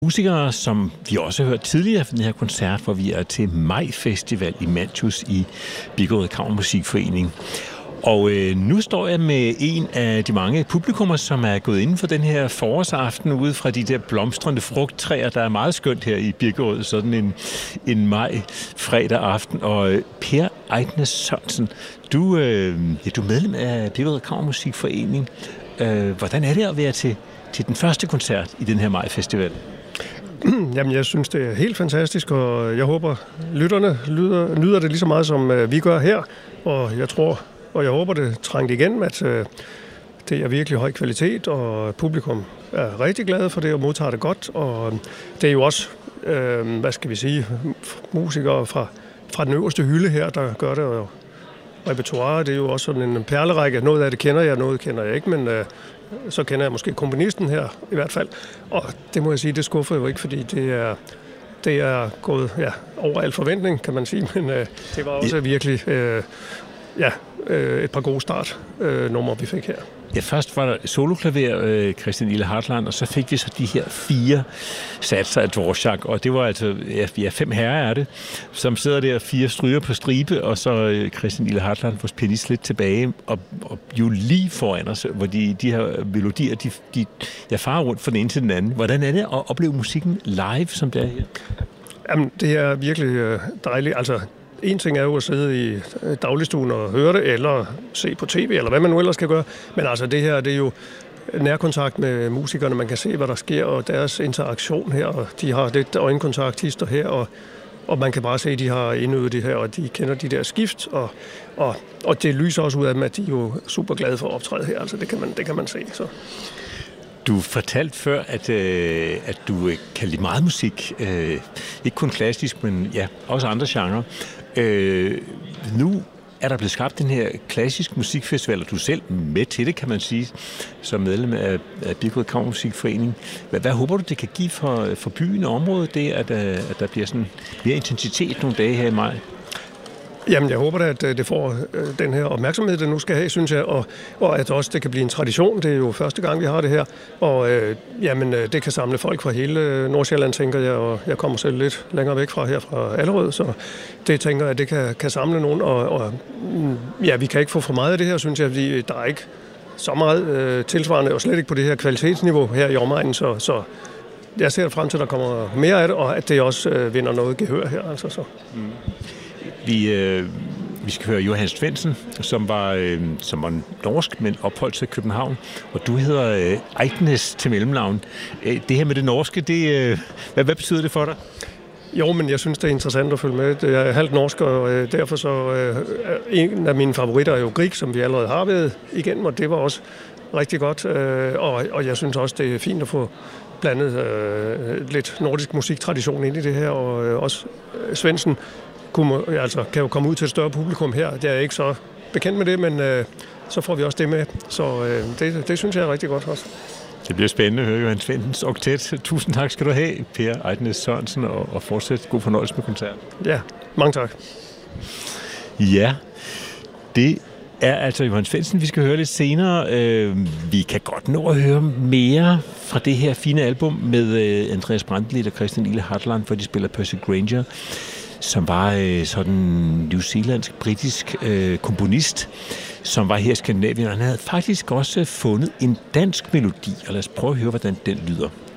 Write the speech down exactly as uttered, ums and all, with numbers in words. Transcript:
Musikere, som vi også har hørt tidligere fra den her koncert, hvor vi er til Maj-festival i Mantus i Birkerød Kammermusikforening. Og øh, nu står jeg med en af de mange publikummer, som er gået inden for den her forårsaften ude fra de der blomstrende frugttræer, der er meget skønt her i Birkerød, sådan en, en maj-fredag aften. Og øh, Per Ejtnes Sørensen, du, øh, ja, du er medlem af Birkerød Kammermusikforening. Øh, hvordan er det at være til, til den første koncert i den her Maj-festival? Jamen, jeg synes, det er helt fantastisk, og jeg håber, lytterne lyder, nyder det lige så meget, som vi gør her. Og jeg tror, og jeg håber, det trængt igen, at øh, det er virkelig høj kvalitet, og publikum er rigtig glade for det og modtager det godt. Og det er jo også, øh, hvad skal vi sige, musikere fra, fra den øverste hylde her, der gør det. Og repertoire, det er jo også sådan en perlerække. Noget af det kender jeg, noget kender jeg ikke, men øh, så kender jeg måske komponisten her i hvert fald. Og det må jeg sige, det skuffer jo ikke, fordi det er, det er gået ja, over al forventning, kan man sige. Men øh, det var også virkelig øh, ja, øh, et par gode startnumre, øh, vi fik her. Ja, først var der soloklaver, øh, Christian Ile Hartland, og så fik vi så de her fire satser af Dvorak, og det var altså, ja, fem herrer er det, som sidder der fire stryger på stribe, og så øh, Christian Ile Hartland, vores pianist, lidt tilbage, og, og jo lige foran os, hvor de, de her melodier, de, de ja, farer rundt fra den ene til den anden. Hvordan er det at opleve musikken live, som det er her? Jamen, det er virkelig øh, dejligt, altså. En ting er jo at sidde i dagligstuen og høre det, eller se på tv, eller hvad man nu ellers skal gøre. Men altså det her, det er jo nærkontakt med musikerne. Man kan se, hvad der sker, og deres interaktion her. Og de har lidt øjenkontakt, hister her, og, og man kan bare se, at de har indøvet det her, og de kender de der skift. Og, og, og det lyser også ud af dem, at de er jo super glade for at optræde her. Altså det kan man, det kan man se, så. Du fortalte før, at, øh, at du kan lide meget musik. Øh, ikke kun klassisk, men ja, også andre genrer. Øh, nu er der blevet skabt den her klassisk musikfestival, og du er selv med til det, kan man sige, som medlem af, af Birkerød Kammermusikforening. Hvad, hvad håber du, det kan give for, for byen og området, det, at, at der bliver sådan mere intensitet nogle dage her i maj? Jamen, jeg håber da, at det får den her opmærksomhed, det nu skal have, synes jeg, og, og at også det kan blive en tradition. Det er jo første gang, vi har det her, og øh, jamen, det kan samle folk fra hele Nordsjælland, tænker jeg, og jeg kommer selv lidt længere væk fra her fra Allerød, så det tænker jeg, at det kan, kan samle nogen, og, og ja, vi kan ikke få for meget af det her, synes jeg, fordi der er ikke så meget øh, tilsvarende, og slet ikke på det her kvalitetsniveau her i omegnen, så, så jeg ser frem til, at der kommer mere af det, og at det også øh, vinder noget gehør her, altså så. Mm. Vi, øh, vi skal høre Johan Svendsen, som var, øh, som var norsk, men opholdt sig i København. Og du hedder øh, Ejtnes til mellemnavn. Øh, det her med det norske, det, øh, hvad, hvad betyder det for dig? Jo, men jeg synes, det er interessant at følge med. Det er halvt norsk, og øh, derfor så øh, en af mine favoritter er jo Grieg, som vi allerede har været igennem, og det var også rigtig godt. Øh, og, og jeg synes også, det er fint at få blandet øh, lidt nordisk musiktradition ind i det her, og øh, også øh, Svendsen kunne, altså, kan jo komme ud til et større publikum her. Jeg er ikke så bekendt med det, men øh, så får vi også det med. Så øh, det, det synes jeg er rigtig godt også. Det bliver spændende at høre Johan Svendsens oktet. Tusind tak skal du have, Per Ejtnes Sørensen, og, og fortsæt god fornøjelse med koncerten. Ja, mange tak. Ja, det er altså Johan Svendsen, vi skal høre lidt senere. Øh, vi kan godt nå at høre mere fra det her fine album med øh, Andreas Brantelid og Christian Ile Hartland, hvor de spiller Percy Grainger, som var øh, sådan New Zealandsk-britisk øh, komponist, som var her i Skandinavien. Han havde faktisk også fundet en dansk melodi, og lad os prøve at høre, hvordan den lyder.